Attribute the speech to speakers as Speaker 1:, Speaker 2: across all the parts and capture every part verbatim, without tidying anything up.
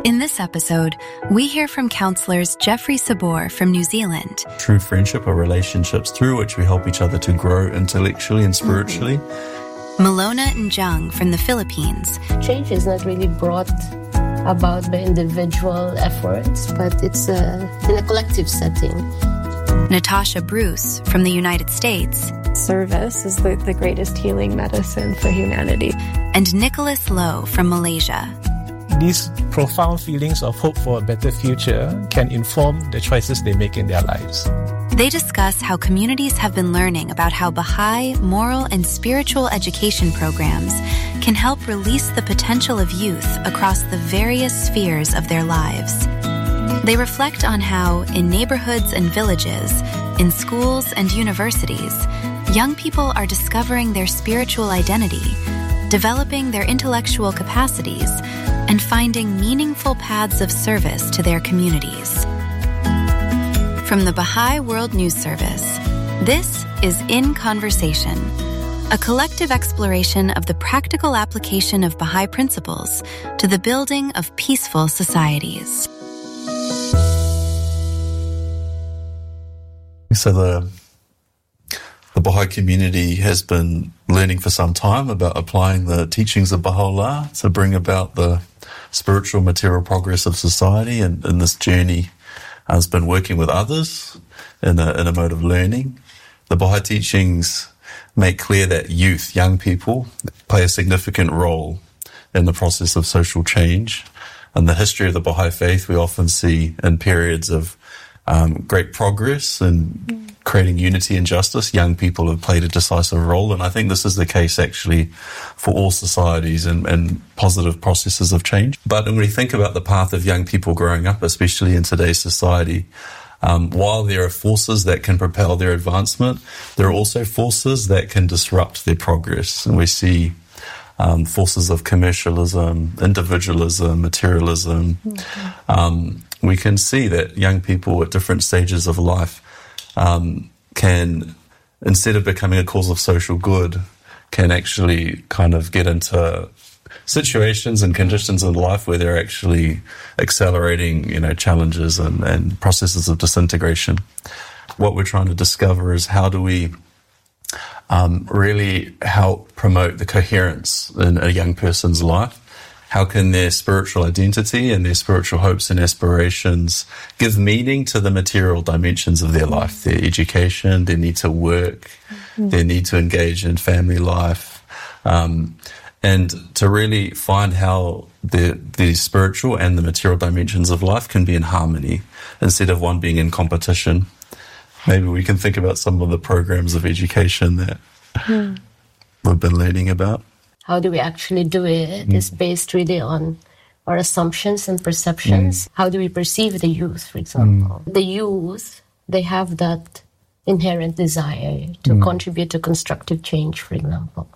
Speaker 1: In this episode, we hear from counselors Jeffrey Sabor from New Zealand.
Speaker 2: True friendship are relationships through which we help each other to grow intellectually and spiritually.
Speaker 1: Mm-hmm. Malona Njung from the Philippines.
Speaker 3: Change is not really brought about by individual efforts, but it's a, in a collective setting.
Speaker 1: Natasha Bruce from the United States.
Speaker 4: Service is the, the greatest healing medicine for humanity.
Speaker 1: And Nicholas Lowe from Malaysia.
Speaker 5: These profound feelings of hope for a better future can inform the choices they make in their lives.
Speaker 1: They discuss how communities have been learning about how Baha'i moral and spiritual education programs can help release the potential of youth across the various spheres of their lives. They reflect on how, in neighborhoods and villages, in schools and universities, young people are discovering their spiritual identity, developing their intellectual capacities, and finding meaningful paths of service to their communities. From the Baha'i World News Service, this is In Conversation, a collective exploration of the practical application of Baha'i principles to the building of peaceful societies.
Speaker 2: So the the Baha'i community has been learning for some time about applying the teachings of Baha'u'llah to bring about the spiritual material progress of society, and in this journey has been working with others in a, in a mode of learning. The Baha'i teachings make clear that youth, young people, play a significant role in the process of social change. In the history of the Baha'i faith, we often see in periods of um, great progress and creating unity and justice, young people have played a decisive role. And I think this is the case actually for all societies and, and positive processes of change. But when we think about the path of young people growing up, especially in today's society, um, while there are forces that can propel their advancement, there are also forces that can disrupt their progress. And we see um, forces of commercialism, individualism, materialism. Mm-hmm. Um, we can see that young people at different stages of life Um, can, instead of becoming a cause of social good, can actually kind of get into situations and conditions in life where they're actually accelerating, you know, challenges and, and processes of disintegration. What we're trying to discover is how do we um, really help promote the coherence in a young person's life. How can their spiritual identity and their spiritual hopes and aspirations give meaning to the material dimensions of their life, their education, their need to work, mm-hmm. their need to engage in family life, um, and to really find how the, the spiritual and the material dimensions of life can be in harmony instead of one being in competition. Maybe we can think about some of the programs of education that mm. we've been learning about.
Speaker 3: How do we actually do it? Mm. It's based really on our assumptions and perceptions. Mm. How do we perceive the youth, for example? Mm. The youth, they have that inherent desire to mm. contribute to constructive change, for example.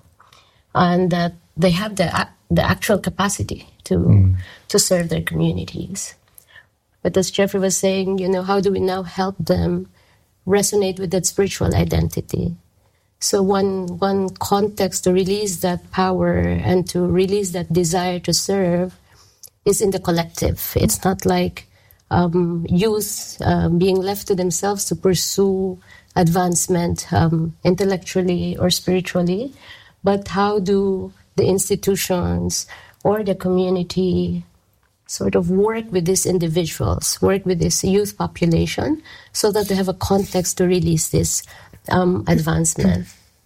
Speaker 3: And that they have the the actual capacity to mm. to serve their communities. But as Jeffrey was saying, you know, how do we now help them resonate with that spiritual identity? So one one context to release that power and to release that desire to serve is in the collective. It's not like um, youth uh, being left to themselves to pursue advancement um, intellectually or spiritually, but how do the institutions or the community sort of work with these individuals, work with this youth population so that they have a context to release this um, advancement.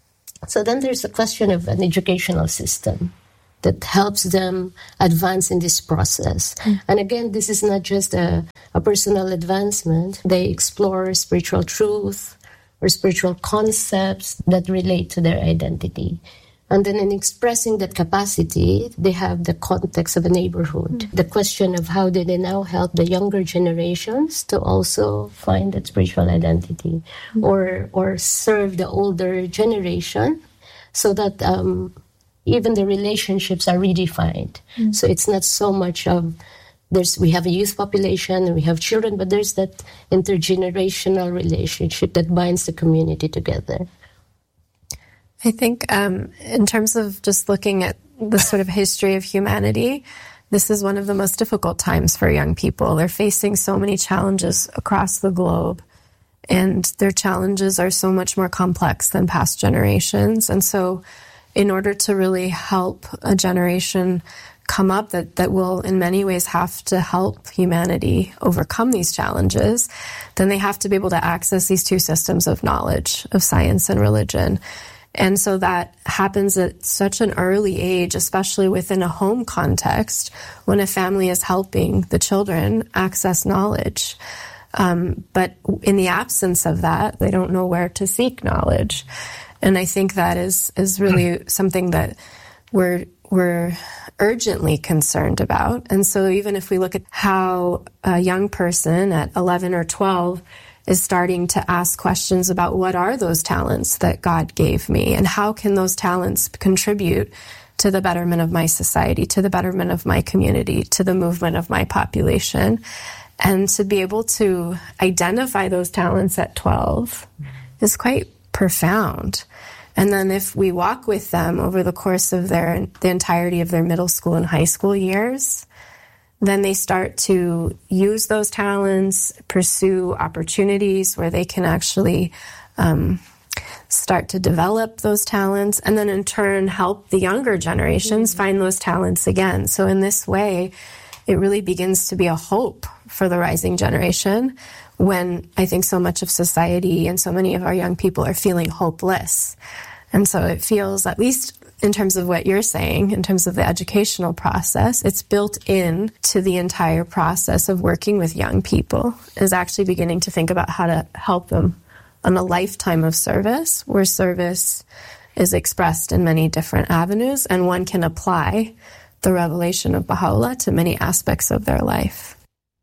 Speaker 3: So then there's a question of an educational system that helps them advance in this process. Mm. And again, this is not just a, a personal advancement. They explore spiritual truth or spiritual concepts that relate to their identity. And then in expressing that capacity, they have the context of a neighborhood. Mm. The question of how do they now help the younger generations to also find that spiritual identity, mm. or or serve the older generation so that um, even the relationships are redefined. Mm. So it's not so much of, there's we have a youth population and we have children, but there's that intergenerational relationship that binds the community together.
Speaker 4: I think um, in terms of just looking at the sort of history of humanity, This is one of the most difficult times for young people. They're facing so many challenges across the globe, and their challenges are so much more complex than past generations. And so in order to really help a generation come up that, that will in many ways have to help humanity overcome these challenges, then they have to be able to access these two systems of knowledge, of science and religion. And so that happens at such an early age, especially within a home context, when a family is helping the children access knowledge. Um, but in the absence of that, they don't know where to seek knowledge. And I think that is, is really something that we're we're urgently concerned about. And so even if we look at how a young person at eleven or twelve is starting to ask questions about what are those talents that God gave me, and how can those talents contribute to the betterment of my society, to the betterment of my community, to the movement of my population. And to be able to identify those talents at twelve is quite profound. And then if we walk with them over the course of their the entirety of their middle school and high school years, then they start to use those talents, pursue opportunities where they can actually um, start to develop those talents, and then in turn help the younger generations mm-hmm. find those talents again. So in this way, it really begins to be a hope for the rising generation, when I think so much of society and so many of our young people are feeling hopeless. And so it feels, at least in terms of what you're saying, in terms of the educational process, it's built in to the entire process of working with young people, is actually beginning to think about how to help them on a lifetime of service, where service is expressed in many different avenues, and one can apply the revelation of Baha'u'llah to many aspects of their life.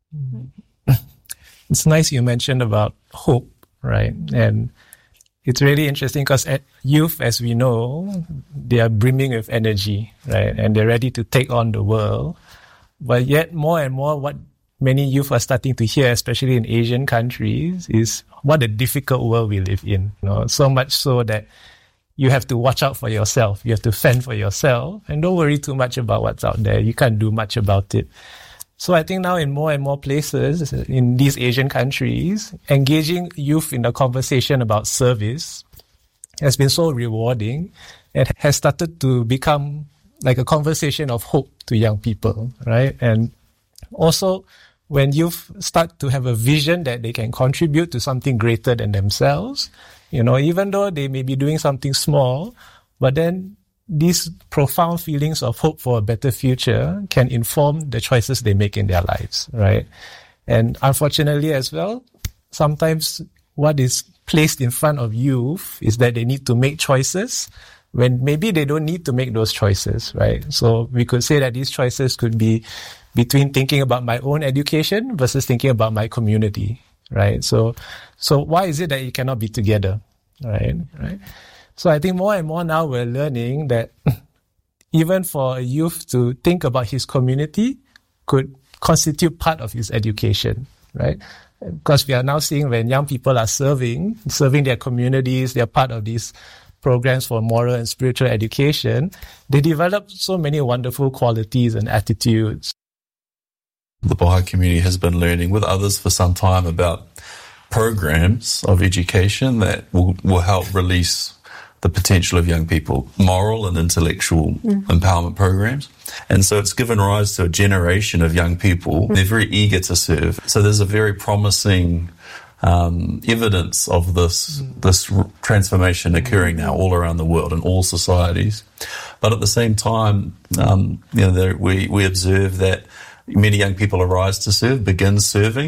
Speaker 5: It's nice you mentioned about hope, right? And it's really interesting because youth, as we know, they are brimming with energy, right? And they're ready to take on the world. But yet more and more what many youth are starting to hear, especially in Asian countries, is what a difficult world we live in. You know, so much so that you have to watch out for yourself. You have to fend for yourself, and don't worry too much about what's out there. You can't do much about it. So I think now in more and more places in these Asian countries, engaging youth in the conversation about service has been so rewarding and has started to become like a conversation of hope to young people, right? And also when youth start to have a vision that they can contribute to something greater than themselves, you know, even though they may be doing something small, but then these profound feelings of hope for a better future can inform the choices they make in their lives, right? And unfortunately as well, sometimes what is placed in front of youth is that they need to make choices when maybe they don't need to make those choices, right? So we could say that these choices could be between thinking about my own education versus thinking about my community, right? So, so why is it that it cannot be together, right? Right? So I think more and more now we're learning that even for a youth to think about his community could constitute part of his education, right? Because we are now seeing when young people are serving, serving their communities, they're part of these programs for moral and spiritual education, they develop so many wonderful qualities and attitudes.
Speaker 2: The Baha'i community has been learning with others for some time about programs of education that will, will help release the potential of young people, moral and intellectual mm. empowerment programs. And so it's given rise to a generation of young people. They're very eager to serve. So there's a very promising um, evidence of this, this transformation occurring now all around the world in all societies. But at the same time, um, you know, there, we, we observe that many young people arise to serve, begin serving,